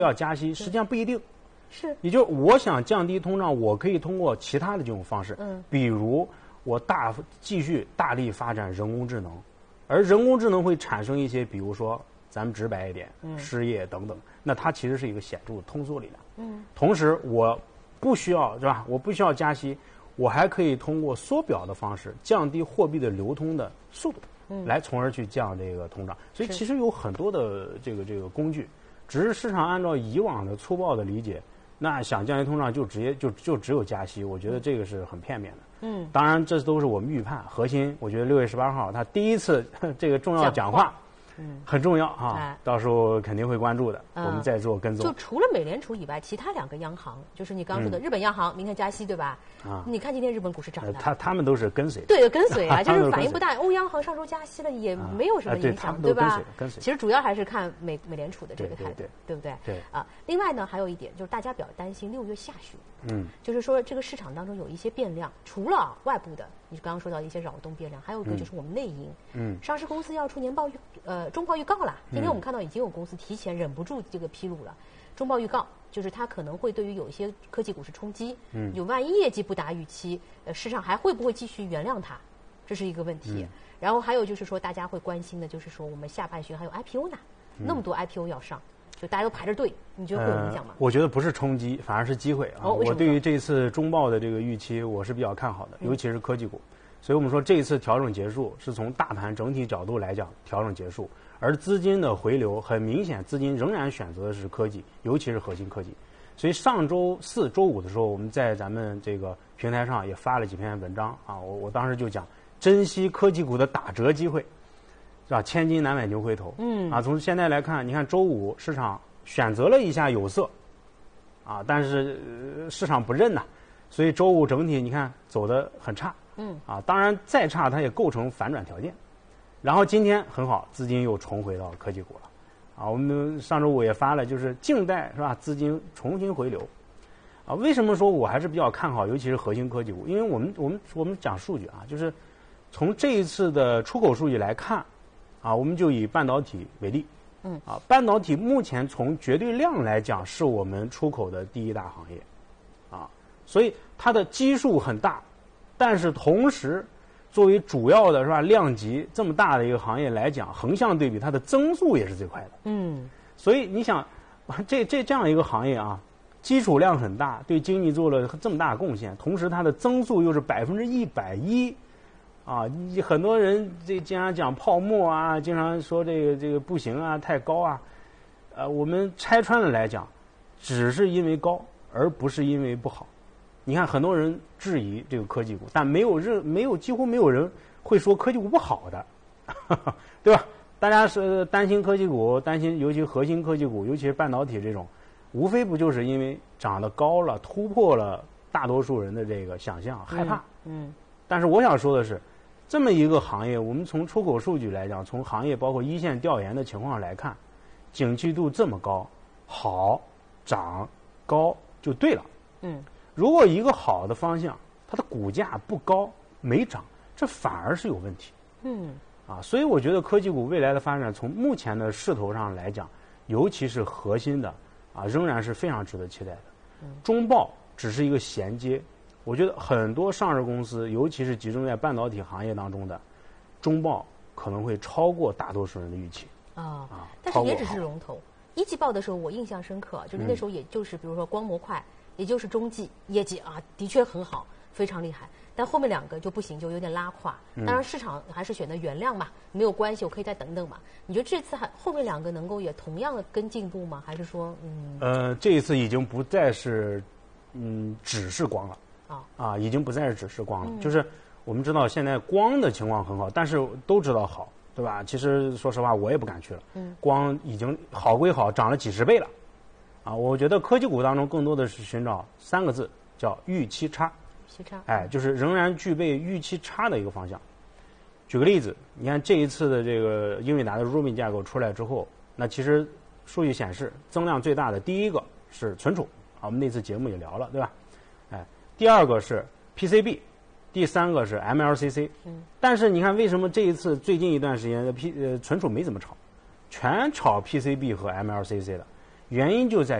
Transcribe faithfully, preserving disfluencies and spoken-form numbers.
要加息，实际上不一定。 是， 也就是我想降低通胀，我可以通过其他的这种方式， 嗯， 比如我大继续大力发展人工智能，而人工智能会产生一些，比如说咱们直白一点， 嗯， 失业等等，那它其实是一个显著的通缩力量。 嗯， 同时我不需要是吧？我不需要加息，我还可以通过缩表的方式降低货币的流通的速度，嗯，来从而去降这个通胀。所以其实有很多的这个这个工具，只是市场按照以往的粗暴的理解。那想降低通胀就直接就就只有加息，我觉得这个是很片面的。 嗯， 当然这都是我们预判。核心，我觉得六月十八号他第一次这个重要讲话，嗯，很重要哈、哎，到时候肯定会关注的，嗯、我们再做跟踪。 就除了美联储以外，其他两个央行，就是你刚刚说的日本央行，明天加息对吧？啊，你看今天日本股市涨的， 他他们都是跟随， 对，跟随啊，就是反应不大。欧央行上周加息了，也没有什么影响， 啊、 对吧？ 跟随。 其实主要还是看美美联储的这个态度， 对, 对, 对不对？ 对啊。另外呢，还有一点就是大家比较担心六月下旬， 嗯， 就是说这个市场当中有一些变量，除了外部的，你刚刚说到的一些扰动变量，还有一个就是我们内因， 嗯， 上市公司要出年报预呃中报预告了。今天我们看到已经有公司提前忍不住这个披露了，中报预告就是它可能会对于有一些科技股是冲击，嗯，有万一业绩不达预期，呃，市场还会不会继续原谅它，这是一个问题。嗯、然后还有就是说，大家会关心的就是说，我们下半旬还有 I P O 呢，嗯、那么多 I P O 要上，就大家都排着队，你觉得会有影响吗？ 呃、我觉得不是冲击，反而是机会啊！ 哦、 我对于这次中报的这个预期，我是比较看好的， 嗯、 尤其是科技股。所以我们说这一次调整结束，是从大盘整体角度来讲调整结束。而资金的回流很明显，资金仍然选择的是科技，尤其是核心科技。所以上周四周五的时候，我们在咱们这个平台上也发了几篇文章啊，我我当时就讲珍惜科技股的打折机会，是吧？千金难买牛回头。嗯。啊，从现在来看，你看周五市场选择了一下有色，啊，但是、呃、市场不认呐，所以周五整体你看走得很差。嗯。啊，当然再差它也构成反转条件。然后今天很好，资金又重回到科技股了，啊，我们上周五也发了，就是静待是吧？资金重新回流，啊，为什么说我还是比较看好，尤其是核心科技股？因为我们我们我们讲数据啊，就是从这一次的出口数据来看，啊，我们就以半导体为例，嗯，啊，半导体目前从绝对量来讲是我们出口的第一大行业，啊，所以它的基数很大，但是同时。作为主要的是吧量级这么大的一个行业来讲，横向对比它的增速也是最快的。嗯，所以你想，这这这样一个行业啊，基础量很大，对经济做了这么大贡献，同时它的增速又是百分之一百一，啊，很多人这经常讲泡沫啊，经常说这个这个不行啊，太高啊，呃，我们拆穿了来讲，只是因为高，而不是因为不好。你看，很多人质疑这个科技股，但没有任没有几乎没有人会说科技股不好的，呵呵对吧？大家是担心科技股，担心尤其核心科技股，尤其是半导体这种，无非不就是因为涨得高了，突破了大多数人的这个想象，害怕。嗯。嗯但是我想说的是，这么一个行业，我们从出口数据来讲，从行业包括一线调研的情况来看，景气度这么高，好涨高就对了。嗯。如果一个好的方向，它的股价不高没涨，这反而是有问题。嗯，啊，所以我觉得科技股未来的发展，从目前的势头上来讲，尤其是核心的啊，仍然是非常值得期待的。嗯、中报只是一个衔接，我觉得很多上市公司，尤其是集中在半导体行业当中的，中报可能会超过大多数人的预期。 啊，啊但是也只是龙头。一季报的时候，我印象深刻，就是那时候也就是比如说光模块。也就是中季业绩啊，的确很好，非常厉害。但后面两个就不行，就有点拉胯。当然市场还是选择原谅嘛，没有关系，我可以再等等嘛。你觉得这次还后面两个能够也同样的跟进步吗？还是说，嗯？ 呃，这一次已经不再是，嗯，只是光了。啊啊，已经不再是只是光了。嗯、就是我们知道现在光的情况很好，但是都知道好，对吧？其实说实话，我也不敢去了。嗯。光已经好归好，涨了几十倍了。啊，我觉得科技股当中更多的是寻找三个字，叫预期差。 预期差。 哎，就是仍然具备预期差的一个方向。举个例子，你看这一次的这个英伟达的 Ruby 架构出来之后，那其实数据显示增量最大的第一个是存储，啊，我们那次节目也聊了，对吧？哎，第二个是 P C B， 第三个是 M L C C。嗯。但是你看，为什么这一次最近一段时间的 P 呃存储没怎么炒，全炒 P C B 和 M L C C 的？ 原因就在